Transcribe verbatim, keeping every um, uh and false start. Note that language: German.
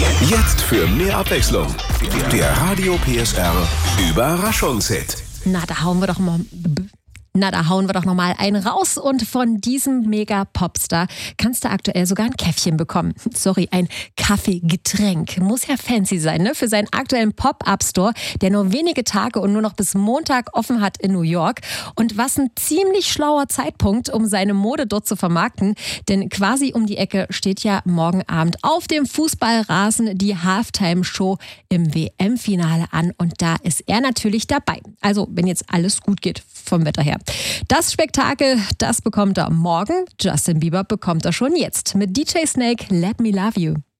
Jetzt für mehr Abwechslung. Der Radio P S R Überraschungshit. Na, da hauen wir doch mal... Na, da hauen wir doch nochmal einen raus und von diesem Mega-Popstar kannst du aktuell sogar ein Käffchen bekommen. Sorry, ein Kaffeegetränk. Muss ja fancy sein, ne? Für seinen aktuellen Pop-Up-Store, der nur wenige Tage und nur noch bis Montag offen hat in New York. Und was ein ziemlich schlauer Zeitpunkt, um seine Mode dort zu vermarkten. Denn quasi um die Ecke steht ja morgen Abend auf dem Fußballrasen die Halftime-Show im W M-Finale an. Und da ist er natürlich dabei. Also, wenn jetzt alles gut geht vom Wetter her. Das Spektakel, das bekommt er morgen. Justin Bieber bekommt er schon jetzt mit D J Snake, Let Me Love You.